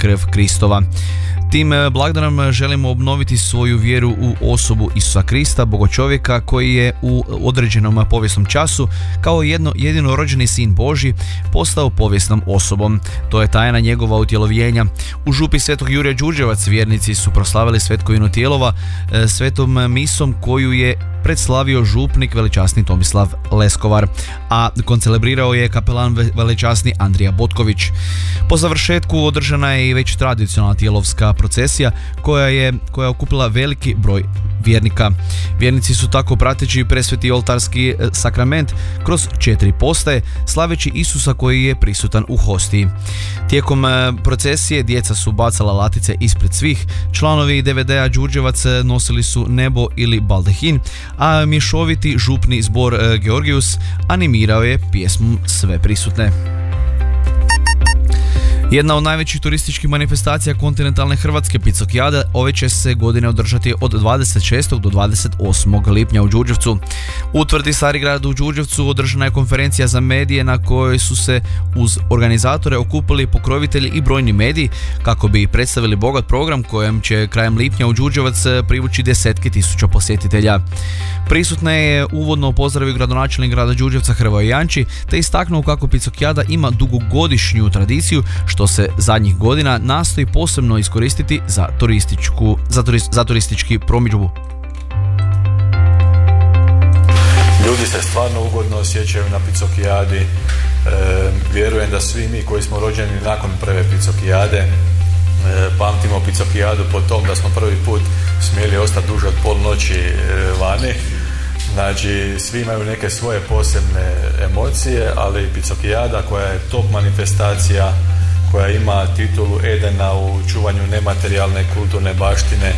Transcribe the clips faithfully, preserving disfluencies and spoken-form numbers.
krv Kristova. Tim blagdanom želimo obnoviti svoju vjeru u osobu Isusa Krista, Bogočovjeka koji je u određenom povijesnom času kao jedno jedino rođeni sin Božji postao povijesnom osobom. To je tajna njegova utjelovljenja. U župi Svetog Jurija Đurđevac vjernici su proslavili svetkovinu tijelova svetom misom koju je predslavio župnik veličasni Tomislav Leskovar, a koncelebrirao je kapelan veličasni Andrija Botković. Po završetku održana je i već tradicionalna tijelovska procesija koja je koja okupila veliki broj vjernika. Vjernici su tako prateći presveti oltarski sakrament kroz četiri postaje, slaveći Isusa koji je prisutan u hostiji. Tijekom procesije djeca su bacala latice ispred svih, članovi D V D-a Đurđevac nosili su nebo ili baldahin, a mješoviti župni zbor Georgijus animirao je pjesmu Sve prisutne. Jedna od najvećih turističkih manifestacija kontinentalne Hrvatske, Picokijada, ove će se godine održati od dvadeset šestog do dvadeset osmog lipnja u Đurđevcu. U tvrdi Stari grad u Đurđevcu održana je konferencija za medije na kojoj su se uz organizatore okupili pokrovitelji i brojni mediji kako bi predstavili bogat program kojem će krajem lipnja u Đurđevac privući desetke tisuća posjetitelja. Prisutne je uvodno pozdravio gradonačelnik grada Đurđevca Hrvoje Janči te istaknuo kako Picokijada ima dugogodišnju tradiciju što se zadnjih godina nastoji posebno iskoristiti za turističku za, turist, za turistički promidžbu. Ljudi se stvarno ugodno osjećaju na Picokijadi. E, vjerujem da svi mi koji smo rođeni nakon prve Picokijade e, pamtimo Picokijadu po tom da smo prvi put smjeli ostati duže od pol noći e, vani. Znači, svi imaju neke svoje posebne emocije, ali Picokijada koja je top manifestacija, koja ima titulu Edena u čuvanju nematerijalne kulturne baštine,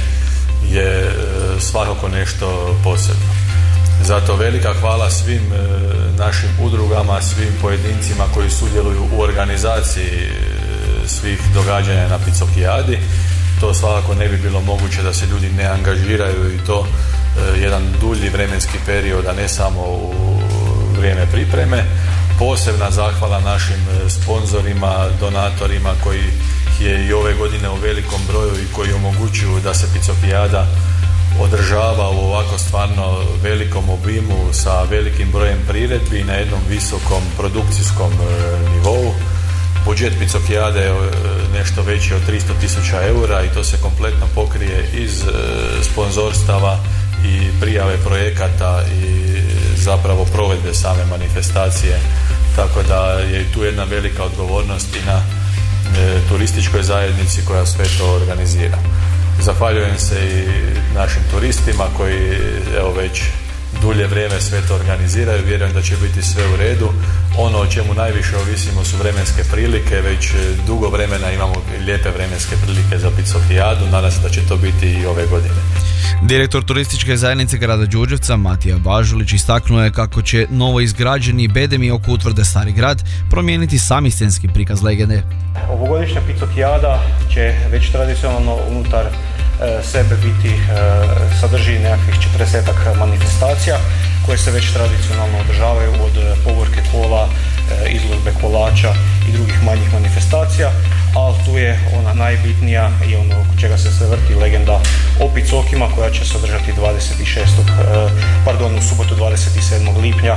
je svakako nešto posebno. Zato velika hvala svim našim udrugama, svim pojedincima koji sudjeluju u organizaciji svih događanja na Picokijadi. To svakako ne bi bilo moguće da se ljudi ne angažiraju i to jedan dulji vremenski period, a ne samo u vrijeme pripreme. Posebna zahvala našim sponzorima, donatorima koji je i ove godine u velikom broju i koji omogućuju da se Picokijada održava u ovako stvarno velikom obimu sa velikim brojem priredbi i na jednom visokom produkcijskom nivou. Budžet Picokijade je nešto veći od tristo tisuća eura i to se kompletno pokrije iz sponzorstava i prijave projekata i zapravo provedbe same manifestacije, tako da je tu jedna velika odgovornost i na e, turističkoj zajednici koja sve to organizira. Zahvaljujem se i našim turistima koji evo već dulje vrijeme sve to organiziraju. Vjerujem da će biti sve u redu. Ono o čemu najviše ovisimo su vremenske prilike. Već dugo vremena imamo lijepe vremenske prilike za Picokijadu. Nadam se da će to biti i ove godine. Direktor turističke zajednice grada Đurđevca Matija Bažulić istaknuo je kako će novo izgrađeni bedemi oko utvrde Stari grad promijeniti sami scenski prikaz legende. Ovogodišnja Picokijada će već tradicionalno unutar e, sebe biti, e, sadrži nekakvih četrdesetak manifestacija koje se već tradicionalno održavaju od povorke kola, e, izložbe kolača i drugih manjih manifestacija, ali tu je ona najbitnija i ono oko čega se sve vrti legenda o Picokima koja će se održati dvadeset šestog pardon, u subotu dvadeset sedmog lipnja,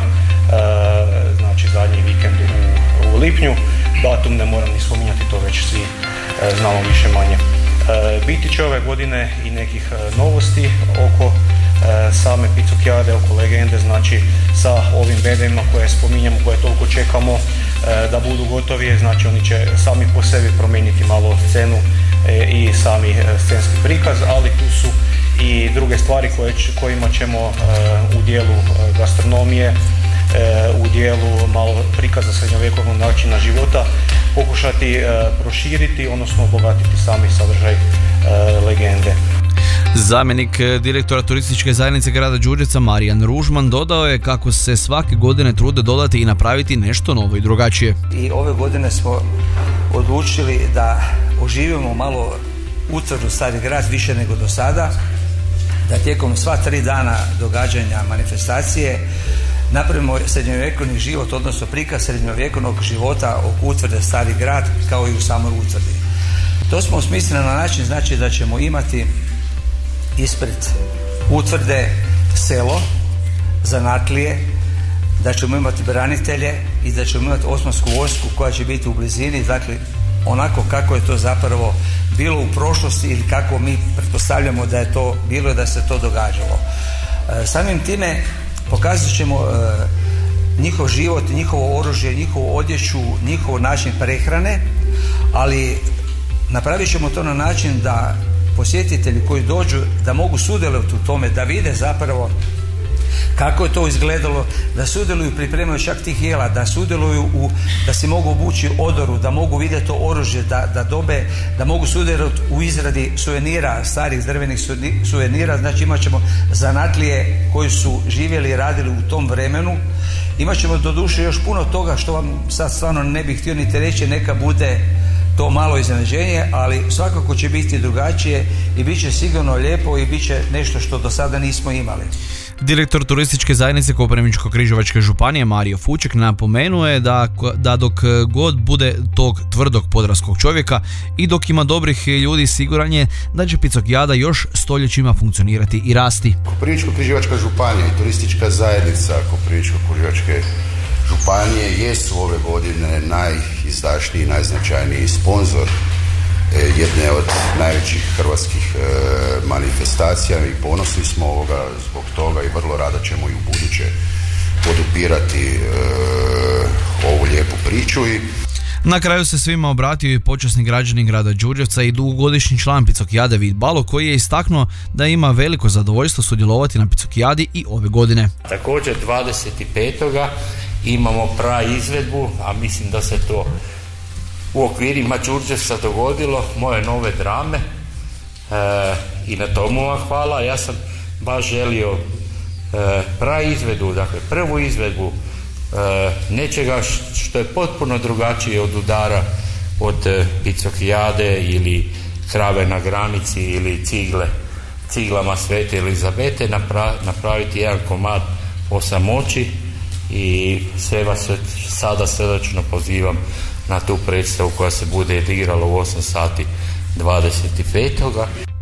znači zadnji vikend u, u lipnju. Datum ne moram ni spominjati, to već svi znamo više manje. Biti će ove godine i nekih novosti oko same Picokijade, oko legende, znači sa ovim bedemima koje spominjamo, koje toliko čekamo da budu gotovi, znači oni će sami po sebi promijeniti malo scenu i sami scenski prikaz, ali tu su i druge stvari koje, kojima ćemo u dijelu gastronomije, u dijelu malo prikaza srednjovjekovnog načina života pokušati proširiti, odnosno obogatiti sami sadržaj legende. Zamjenik direktora turističke zajednice grada Đurđevca Marijan Ružman dodao je kako se svake godine trude dodati i napraviti nešto novo i drugačije. I ove godine smo odlučili da oživimo malo utvrdu Stari grad više nego do sada, da tijekom sva tri dana događanja manifestacije napravimo srednjovjekovni život, odnosno prikaz srednjovjekovnog života oko utvrde Stari grad kao i u samoj utvrdi. To smo osmislili na način znači da ćemo imati ispred utvrde selo, zanatlije, da ćemo imati branitelje i da ćemo imati osmansku vojsku koja će biti u blizini, dakle onako kako je to zapravo bilo u prošlosti ili kako mi pretpostavljamo da je to bilo i da se to događalo. E, samim time pokazat ćemo e, njihov život, njihovo oružje, njihovu odjeću, njihov način prehrane, ali napravit ćemo to na način da posjetitelji koji dođu da mogu sudjelovati u tome, da vide zapravo kako je to izgledalo, da sudjeluju u pripremanju čak tih jela, da sudjeluju u, da se mogu obući odoru, da mogu vidjeti to oružje, da, da dobe, da mogu sudjelovati u izradi suvenira, starih drvenih suvenira. Znači imat ćemo zanatlije koji su živjeli i radili u tom vremenu. Imat ćemo doduše još puno toga što vam sad stvarno ne bih htio niti reći, neka bude to malo iznenađenje, ali svakako će biti drugačije i bit će sigurno lijepo i bit će nešto što do sada nismo imali. Direktor turističke zajednice Koprivničko-križevačke županije Mario Fuček napomenuo je da, da dok god bude tog tvrdog podravskog čovjeka i dok ima dobrih ljudi, siguran je da će Picokijada još stoljećima funkcionirati i rasti. Koprivničko-križevačka županija i turistička zajednica Koprivničko-križevačke županije jesu ove godine najizdašniji i najznačajniji sponzor jedne od najvećih hrvatskih e, manifestacija i ponosni smo ovoga zbog toga i vrlo rado ćemo i u buduće podupirati e, ovu lijepu priču. I na kraju se svima obratio i počasni građanin grada Đurđevca i dugogodišnji član Picokijade Vid Balo, koji je istaknuo da ima veliko zadovoljstvo sudjelovati na Picokijadi i ove godine. Također dvadeset petog imamo praizvedbu, a mislim da se to u okvirima Đurđevca dogodilo, moje nove drame, e, i na tomu vam hvala. Ja sam baš želio e, praizvedbu, dakle prvu izvedbu e, nečega što je potpuno drugačije od udara od e, Picokijade ili Krave na granici ili cigle, ciglama Svete Elizabete, napra, napraviti jedan komad o samoći i sve vas sada srdačno pozivam na tu predstavu koja se bude odigrala u osam sati dvadeset petog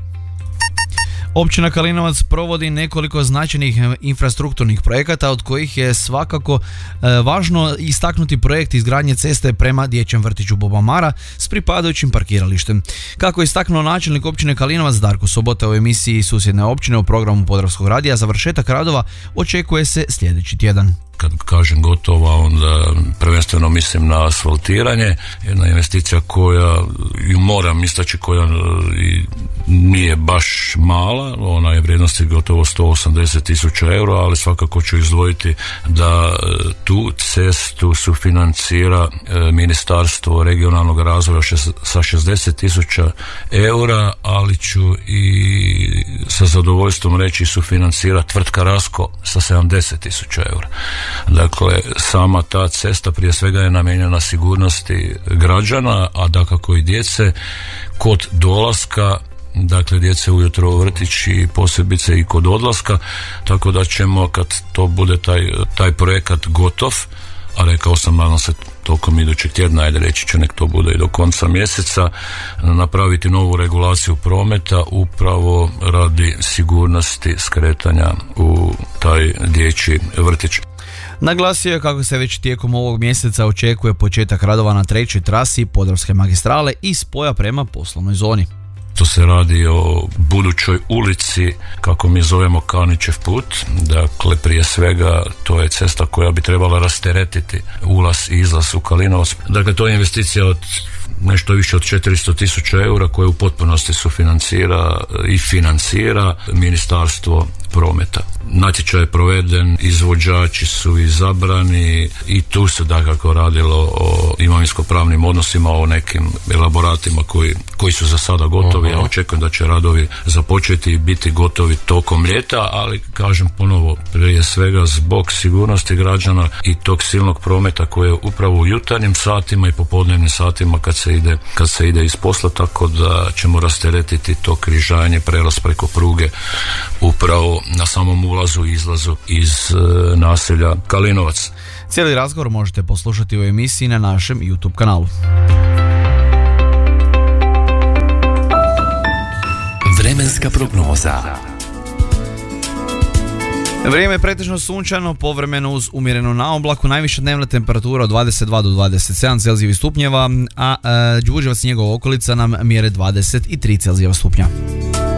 Općina Kalinovac provodi nekoliko značajnih infrastrukturnih projekata, od kojih je svakako e, važno istaknuti projekt izgradnje ceste prema dječjem vrtiću Boba Mara s pripadajućim parkiralištem. Kako je istaknuo načelnik općine Kalinovac Darko Sobota u emisiji Susjedne općine u programu Podravskog radija, završetak radova očekuje se sljedeći tjedan. Kad kažem gotova, onda prvenstveno mislim na asfaltiranje, jedna investicija koja, ju moram istaći, koja nije baš mala, ona je vrijednosti gotovo sto osamdeset tisuća eura, ali svakako ću izdvojiti da tu cestu sufinancira Ministarstvo regionalnog razvoja sa šezdeset tisuća eura, ali ću i sa zadovoljstvom reći sufinancira tvrtka Rasko sa sedamdeset tisuća eura. Dakle, sama ta cesta prije svega je namijenjena sigurnosti građana, a dakako i djece kod dolaska, dakle djece ujutro u vrtić i posebice i kod odlaska, tako da ćemo kad to bude taj, taj projekat gotov, a rekao sam nadam se tokom idućeg tjedna, ajde reći ću nek to bude i do konca mjeseca, napraviti novu regulaciju prometa upravo radi sigurnosti skretanja u taj dječji vrtić. Naglasio je kako se već tijekom ovog mjeseca očekuje početak radova na trećoj trasi Podravske magistrale i spoja prema poslovnoj zoni. To se radi o budućoj ulici, kako mi zovemo Kalnićev put. Dakle, prije svega to je cesta koja bi trebala rasteretiti ulaz i izlaz u Kalinovac. Dakle, to je investicija od nešto više od četiristo tisuća eura koje u potpunosti sufinancira i financira Ministarstvo prometa. Natječaj je proveden, izvođači su izabrani i tu se dakako radilo o imovinsko-pravnim odnosima, o nekim elaboratima koji, koji su za sada gotovi. Ja očekujem da će radovi započeti i biti gotovi tokom ljeta, ali kažem ponovo, prije svega zbog sigurnosti građana i tog silnog prometa koje je upravo u jutarnjim satima i popodnevnim satima kad se ide, kad se ide iz posla, tako da ćemo rasteretiti to križanje, prelaz preko pruge upravo na samom ulazu i izlazu iz e, naselja Kalinovac. Cijeli razgovor možete poslušati u emisiji na našem YouTube kanalu. Vremenska prognoza. Vrijeme je pretežno sunčano, povremeno uz umjerenu naoblaku, najviša dnevna temperatura od dvadeset dva do dvadeset sedam Celzijevih stupnjeva, a, a Đurđevac i njegova okolica nam mjere dvadeset tri Celzijeva stupnja.